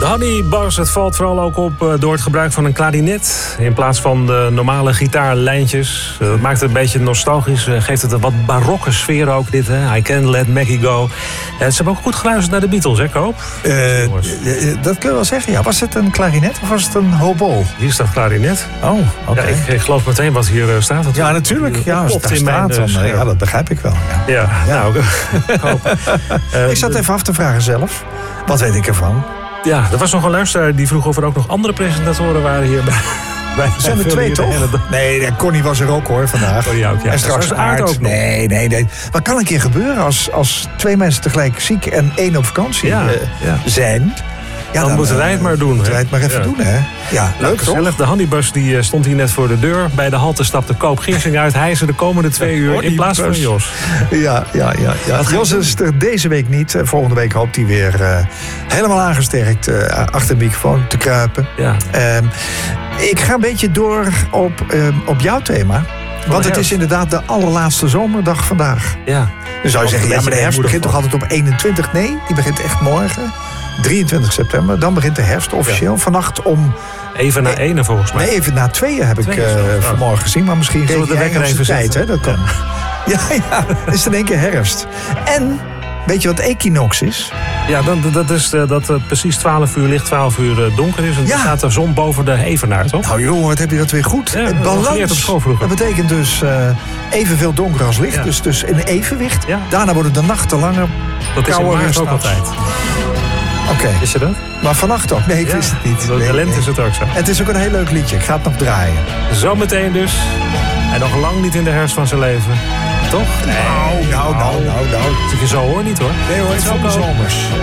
Honey Buzz, het valt vooral ook op door het gebruik van een klarinet in plaats van de normale gitaarlijntjes. Dat maakt het een beetje nostalgisch, geeft het een wat barokke sfeer ook dit, hè? I Can't Let Maggie Go. Ze hebben ook goed geluisterd naar de Beatles, hè Koop? Dat kun je wel zeggen, ja. Was het een klarinet of was het een hobo? Hier staat klarinet. Oh, oké. Ja, ik geloof meteen wat hier staat. Ja, natuurlijk. Ja, als het daar staat, dan, ja, dat begrijp ik wel. Ja. Nou, ik zat even af te vragen zelf. Wat weet ik ervan? Ja, er was nog een luisteraar die vroeg of er ook nog andere presentatoren waren hier bij. Er zijn er 2, toch? Nee, Connie was er ook hoor vandaag. Connie ook, ja. En straks Aart ook nog. Nee. Wat kan een keer gebeuren als 2 mensen tegelijk ziek en 1 op vakantie zijn? Ja, dan moeten wij het maar doen. Moeten wij het maar even doen, hè? Ja, leuk gezellig. De Honeybus die stond hier net voor de deur. Bij de halte stapte Koop Ginsing uit. Hij is er de komende 2 uur in plaats van Jos. Ja. Jos is er deze week niet. Volgende week hoopt hij weer helemaal aangesterkt achter de microfoon te kruipen. Ja. Ik ga een beetje door op jouw thema. Want het is inderdaad de allerlaatste zomerdag vandaag. Ja. Dan zou je zeggen, ja, maar de herfst begint toch altijd op 21? Nee, die begint echt morgen. 23 september, dan begint de herfst officieel. Vannacht om... Even na 1 volgens mij. Nee, even na 2 heb ik vanmorgen gezien. Maar misschien zullen we de wekker even tijd, hè? Dat kan. Ja, het is in één keer herfst. En, weet je wat equinox is? Ja, dat is dat het precies 12 uur licht, 12 uur donker is. En dan gaat de zon boven de evenaar, toch? Nou joh, wat heb je dat weer goed. Ja, het balans, dat betekent dus evenveel donker als licht. Ja. Dus in evenwicht. Ja. Daarna worden de nachten langer. Dat is in maart ook altijd. Oké. Wist je dat? Maar vannacht ook? Nee, ik wist het niet. De lente is het ook zo. Het is ook een heel leuk liedje. Ik ga het nog draaien. Zometeen dus. En nog lang niet in de herfst van zijn leven. Toch? Nou. Dat je zo hoor niet hoor. Nee hoor, het is ook zomers.